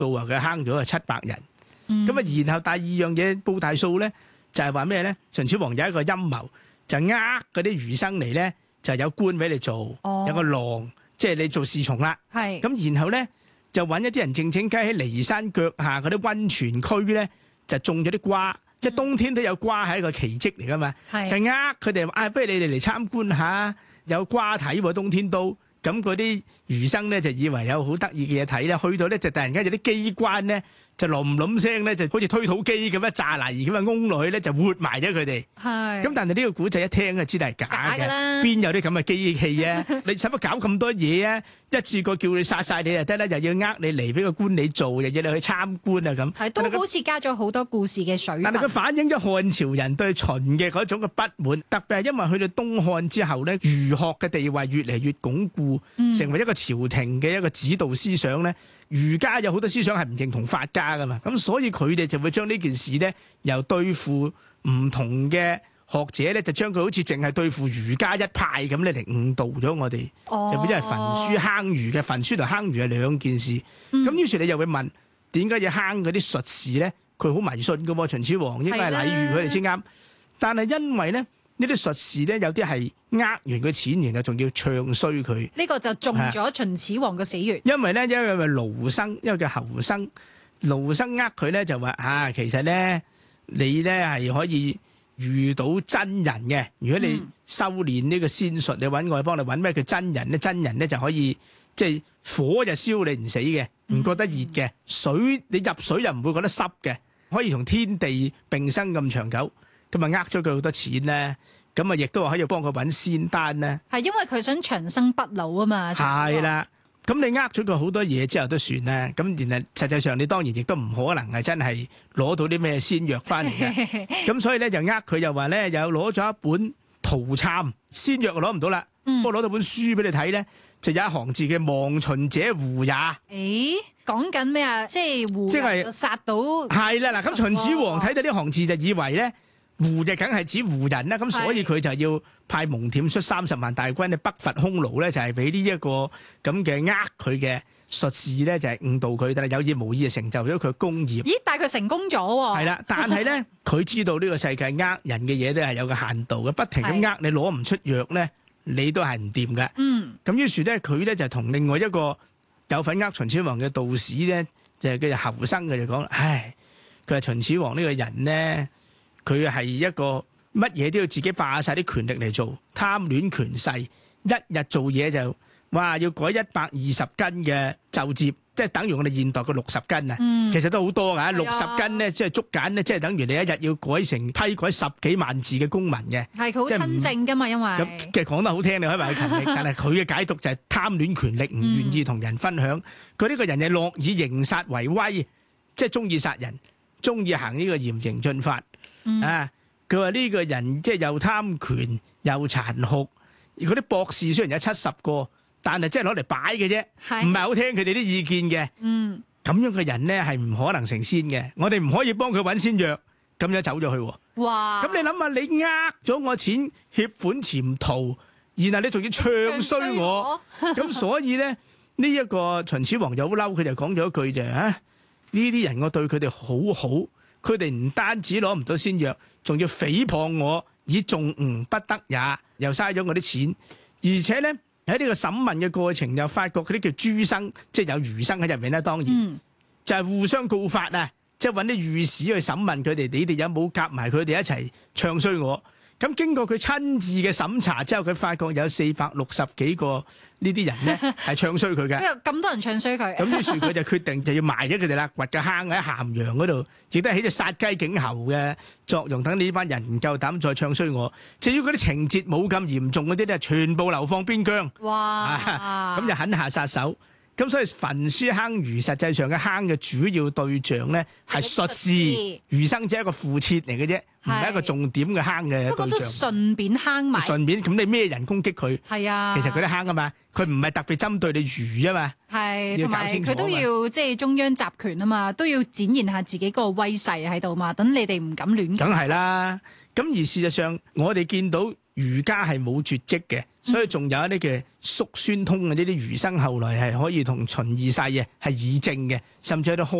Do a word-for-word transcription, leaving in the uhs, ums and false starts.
數啊，佢坑咗啊七百人。咁啊、 嗯， 然後第二樣嘢報大數咧，就係話咩咧？秦始皇有一個陰謀，就呃嗰啲儒生嚟咧，就有官俾你做， 哦、 有個郎，即係你做侍從啦。 係咁然後咧就揾一啲人靜靜雞喺離山腳下嗰啲溫泉區咧，就種咗啲瓜。即係冬天都有瓜係一個奇蹟嚟噶嘛，就係呃佢哋話啊，不如你哋嚟參觀下，有瓜睇喎，冬天都。咁嗰啲儒生咧就以為有好得意嘅嘢睇咧，去到咧就突然間有啲機關咧就冧冧聲咧，就好似推土機咁樣炸泥咁啊，㧬落去咧就活埋咗佢哋。 係咁但係呢個古仔一聽就知道係假假㗎啦嘅，邊有啲咁嘅機器啊？你使乜搞咁多嘢啊？一次過叫你殺晒你就得啦，又要呃你嚟俾個官你做，又要你去參觀啊咁。 係都好似加咗好多故事嘅水分。 但係佢反映咗漢朝人對秦嘅嗰種嘅不滿，特別係因為去到東漢之後咧，儒學嘅地位越嚟越鞏固， 嗯成為一個朝廷嘅一個指導思想咧。儒家有好多思想係唔認同法家噶嘛，咁所以佢哋就會將呢件事咧，由對付唔同嘅學者咧，就將佢好似淨係對付儒家一派咁咧嚟誤導咗我哋， 哦就變咗係焚書坑儒嘅。焚書同坑儒係兩件事。咁、 嗯於是你又會問，點解要坑嗰啲術士咧？佢好迷信噶喎，秦始皇應該係禮遇佢哋先啱。但係因為咧，呢啲術士咧，有啲係呃完佢錢，然後仲要唱衰佢。 呢個就中咗秦始皇嘅死穴。 因為咧，因為盧生，因為叫侯生，盧生呃佢咧就話啊，其實咧你咧係可以遇到真人嘅。如果你修練呢個仙術，你揾我去幫你揾咩叫真人咧？真人咧就可以即係火就燒你唔死嘅，唔覺得熱嘅；水你入水又唔會覺得濕嘅，可以同天地並生咁長久。咁啊呃咗佢好多錢咧，咁啊亦都話可以幫佢揾仙丹咧。 係因為佢想長生不老啊嘛。 係啦，咁你呃咗佢好多嘢之後都算啦。咁然後實際上你當然亦都唔可能係真係攞到啲咩仙藥翻嚟嘅。咁所以咧就呃佢又話咧有攞咗一本圖參，仙藥就攞唔到啦。不過攞到本書俾你睇咧，就有一行字嘅忘秦者胡也。 誒，講緊咩啊？即係胡即係就殺到係啦嗱，咁秦始皇睇到呢行字就以為咧。胡就梗係指胡人啦，咁所以佢就要派蒙恬出三十萬大軍咧北伐匈奴咧，就係俾呢一個咁嘅呃佢嘅術士咧，就係誤導佢，但係有意無意就成就咗佢功業。 咦？但係佢成功咗喎。 係啦，但係咧佢知道呢個世界呃人嘅嘢都係有個限度嘅，不停咁呃你攞唔出藥咧，你都係唔掂嘅。 嗯。 咁於是咧佢咧就同另外一個有份呃秦始皇嘅道士咧，就係叫做侯生，佢就講：唉，佢話秦始皇呢個人咧。佢係一個乜嘢都要自己霸晒啲權力嚟做，貪戀權勢，一日做嘢就哇要改一百二十斤嘅奏摺，即係等於我哋現代嘅六十斤啊。 嗯、 其實都好多㗎，六十啊斤咧即係竹簡咧，即係等於你一日要改成批改十幾萬字嘅公文嘅。 係佢好親政㗎嘛，因為咁其實講得好聽，你可以話佢勤力，但係佢嘅解讀就係貪戀權力，唔願意同人分享。佢呢、嗯、個人係樂以刑殺為威，即係中意殺人，中意行呢個嚴刑峻法。 嗯、 啊！佢話呢個人即係又貪權又殘酷，嗰啲博士雖然有七十個，但係即係攞嚟擺嘅啫，唔係好聽佢哋啲意見嘅。 嗯， 咁樣嘅人咧係唔可能成仙嘅，我哋唔可以幫佢揾仙藥，咁樣走咗去。 哇！ 咁你諗下，你呃咗我錢，挾款潛逃，然後你仲要唱衰我，咁所以咧呢一、這個秦始皇就好嬲，佢就講咗一句就啊，呢啲人我對佢哋好好。佢哋唔單止攞唔到仙藥，仲要誹謗我，以重吾不得也，又嘥咗我啲錢。而且咧喺呢個審問嘅過程，又發覺嗰啲叫諸生，即係有儒生喺入面啦。當然、嗯、就係、是、互相告發啊，即係揾啲御史去審問佢哋，你哋有冇夾埋佢哋一齊唱衰我？咁經過佢親自嘅審查之後，佢發覺有四百六十幾個呢啲人咧係唱衰佢嘅。 邊有咁多人唱衰佢？ 咁於是佢就決定就要埋咗佢哋啦，掘個坑喺咸陽嗰度，亦都係起咗殺雞儆猴嘅作用，等呢班人唔夠膽再唱衰我。至於嗰啲情節冇咁嚴重嗰啲咧，全部流放邊疆。 哇！咁、 啊、就狠下殺手。咁所以焚書坑儒，實際上嘅坑嘅主要對象咧係術士，儒生只係一個附設嚟嘅啫，唔係一個重點嘅坑嘅對象。不過都順便坑埋。順便咁你咩人攻擊佢？ 係啊， 其實佢都坑啊嘛，佢唔係特別針對你儒啊嘛。 係，同埋佢都要即係中央集權啊嘛，都要展現下自己個威勢喺度嘛，等你哋唔敢亂。 梗係啦，咁而事實上我哋見到儒家係冇絕跡嘅， 所以仲有一啲嘅叔孫通嘅呢啲儒生後來係可以同秦二世嘅係議政嘅，甚至喺度開